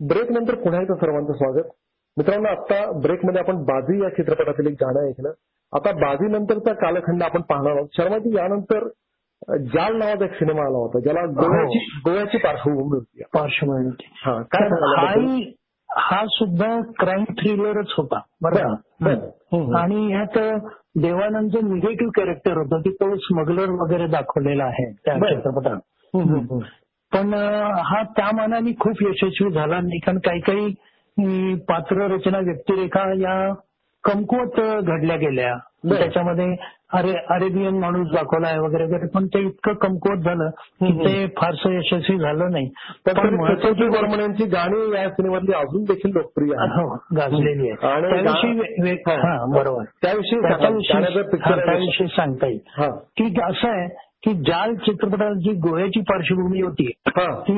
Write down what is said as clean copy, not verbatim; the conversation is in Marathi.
ब्रेक नंतर पुन्हा एकदा सर्वांचं स्वागत. मित्रांनो, आता ब्रेकमध्ये आपण बाजी या चित्रपटातील एक गाणं ऐकलं. आता बाजी नंतरचा कालखंड आपण पाहणार आहोत. शर्माजी, यानंतर जाल नावाचा एक सिनेमा आला होता ज्याला गोव्याची पार्श्वभूमी होती. काय सांगाल? हा सुद्धा क्राईम थ्रिलरच होता बरं का. आणि ह्यात देवानंदचं निगेटिव्ह कॅरेक्टर होतं की तो स्मगलर वगैरे दाखवलेला आहे त्या चित्रपटात. पण हा त्या मानाने खूप यशस्वी झाला नाही, कारण काही पात्र रचना व्यक्तिरेखा या कमकुवत घडल्या गेल्या. त्याच्यामध्ये अरेबियन माणूस दाखवला आहे वगैरे वगैरे, पण ते इतकं कमकुवत झालं की ते फारसं यशस्वी झालं नाही. पण महत्वाची वर्मण्यांची गाणी या सिनेमातली अजून देखील लोकप्रिय आहेत, गाजलेली आहे. त्याविषयी बरोबर त्याविषयी सांगता येईल की असं आहे की जाल चित्रपटाची गोव्याची पार्श्वभूमी होती ती